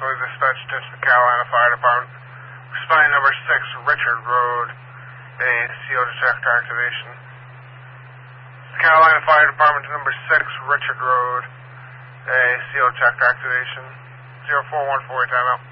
Blue dispatch attention to Carolina Fire Department. Responding number 6, Richard Road. A CO detector activation. Carolina Fire Department to number 6, Richard Road. A CO detector activation. 0414, timeout.